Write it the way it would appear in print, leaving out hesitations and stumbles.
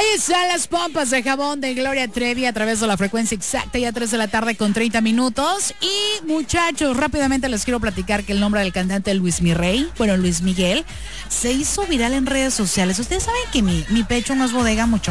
Ahí están las pompas de jabón de Gloria Trevi a través de la frecuencia exacta, ya 3 de la tarde con 30 minutos. Y muchachos, rápidamente les quiero platicar que el nombre del cantante Luis Miguel, se hizo viral en redes sociales. Ustedes saben que mi pecho no es bodega, mucho